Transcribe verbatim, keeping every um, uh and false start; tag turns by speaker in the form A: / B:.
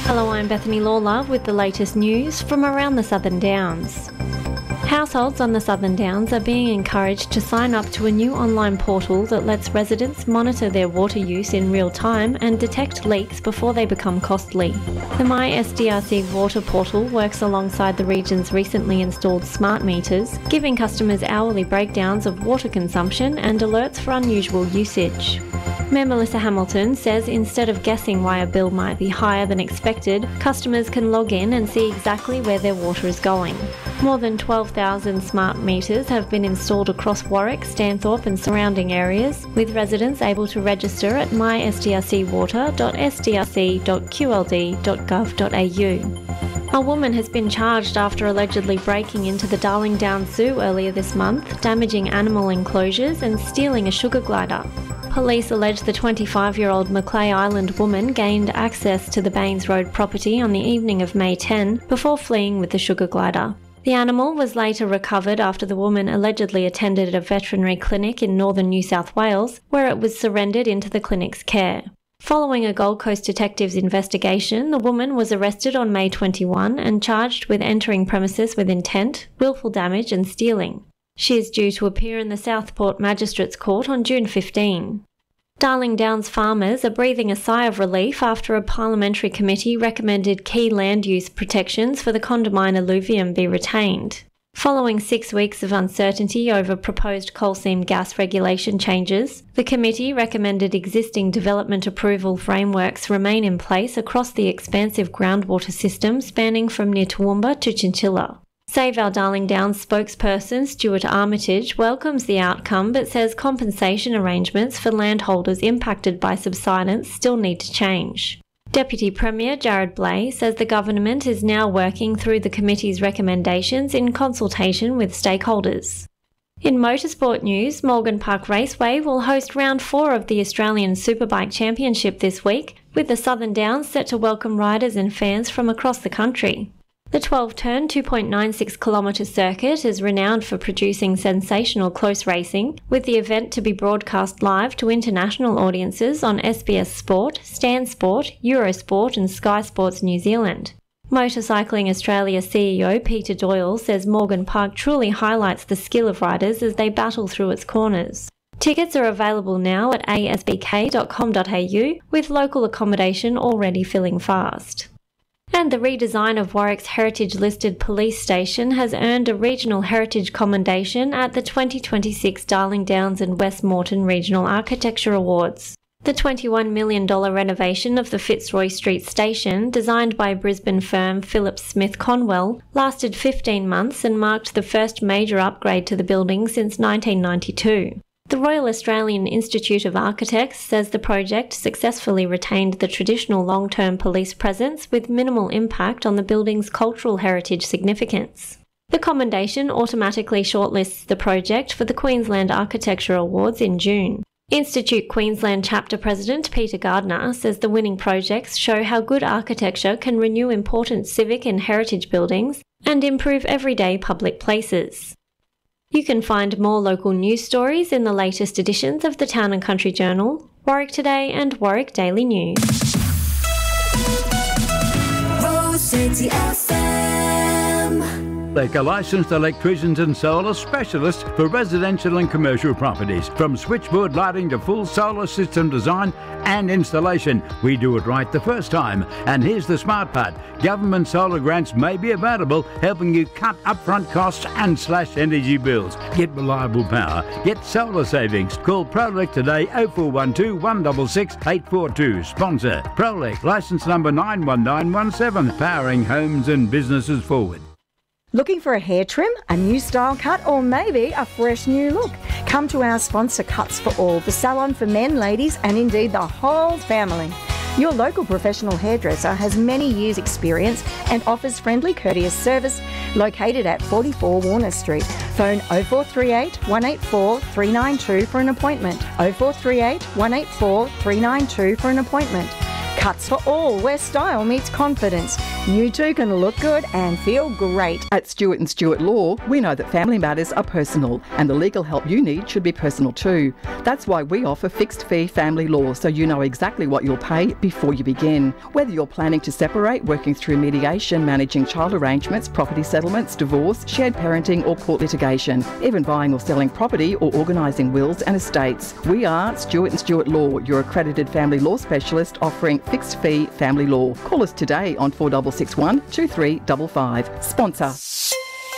A: Hello, I'm Bethany Lawlove with the latest news from around the Southern Downs. Households on the Southern Downs are being encouraged to sign up to a new online portal that lets residents monitor their water use in real time and detect leaks before they become costly. The My S D R C water portal works alongside the region's recently installed smart meters, giving customers hourly breakdowns of water consumption and alerts for unusual usage. Mayor Melissa Hamilton says instead of guessing why a bill might be higher than expected, customers can log in and see exactly where their water is going. More than twelve thousand smart meters have been installed across Warwick, Stanthorpe and surrounding areas, with residents able to register at my s d r c water dot s d r c dot q l d dot gov dot a u. A woman has been charged after allegedly breaking into the Darling Downs Zoo earlier this month, damaging animal enclosures and stealing a sugar glider. Police allege the twenty-five-year-old Macleay Island woman gained access to the Baines Road property on the evening of May tenth before fleeing with the sugar glider. The animal was later recovered after the woman allegedly attended a veterinary clinic in northern New South Wales, where it was surrendered into the clinic's care. Following a Gold Coast detective's investigation, the woman was arrested on May twenty-first and charged with entering premises with intent, willful damage and stealing. She is due to appear in the Southport Magistrates Court on June fifteenth. Darling Downs farmers are breathing a sigh of relief after a parliamentary committee recommended key land use protections for the Condamine alluvium be retained. Following six weeks of uncertainty over proposed coal seam gas regulation changes, the committee recommended existing development approval frameworks remain in place across the expansive groundwater system spanning from near Toowoomba to Chinchilla. Save Our Darling Downs spokesperson Stuart Armitage welcomes the outcome but says compensation arrangements for landholders impacted by subsidence still need to change. Deputy Premier Jared Blay says the government is now working through the committee's recommendations in consultation with stakeholders. In motorsport news, Morgan Park Raceway will host round four of the Australian Superbike Championship this week, with the Southern Downs set to welcome riders and fans from across the country. The twelve-turn two point nine six kilometre circuit is renowned for producing sensational close racing, with the event to be broadcast live to international audiences on S B S Sport, Stan Sport, Eurosport and Sky Sports New Zealand. Motorcycling Australia C E O Peter Doyle says Morgan Park truly highlights the skill of riders as they battle through its corners. Tickets are available now at a s b k dot com dot a u, with local accommodation already filling fast. And the redesign of Warwick's heritage-listed police station has earned a Regional Heritage Commendation at the twenty twenty-six Darling Downs and West Moreton Regional Architecture Awards. The twenty-one million dollars renovation of the Fitzroy Street station, designed by Brisbane firm Phillips Smith Conwell, lasted fifteen months and marked the first major upgrade to the building since nineteen ninety-two. The Royal Australian Institute of Architects says the project successfully retained the traditional long-term police presence with minimal impact on the building's cultural heritage significance. The commendation automatically shortlists the project for the Queensland Architecture Awards in June. Institute Queensland Chapter President Peter Gardner says the winning projects show how good architecture can renew important civic and heritage buildings and improve everyday public places. You can find more local news stories in the latest editions of the Town and Country Journal, Warwick Today and Warwick Daily News.
B: Rose City F M.
C: Like a licensed electricians and solar specialists for residential and commercial properties. From switchboard lighting to full solar system design and installation, we do it right the first time. And here's the smart part. Government solar grants may be available, helping you cut upfront costs and slash energy bills. Get reliable power. Get solar savings. Call Prolec today oh four one two, one six six, eight four two. Sponsor Prolec, license number nine one nine one seven, powering homes and businesses forward.
D: Looking for a hair trim, a new style cut, or maybe a fresh new look? Come to our sponsor Cuts for All, the salon for men, ladies, and indeed the whole family. Your local professional hairdresser has many years' experience and offers friendly, courteous service, located at forty-four Warner Street. Phone oh four three eight, one eight four, three nine two for an appointment. oh four three eight, one eight four, three nine two for an appointment. Cuts for All, where style meets confidence. You too can look good and feel great.
E: At Stewart and Stewart Law, we know that family matters are personal and the legal help you need should be personal too. That's why we offer fixed fee family law, so you know exactly what you'll pay before you begin. Whether you're planning to separate, working through mediation, managing child arrangements, property settlements, divorce, shared parenting or court litigation, even buying or selling property or organising wills and estates. We are Stewart and Stewart Law, your accredited family law specialist offering fixed fee family law. Call us today on four six six one, two three five five. Sponsor.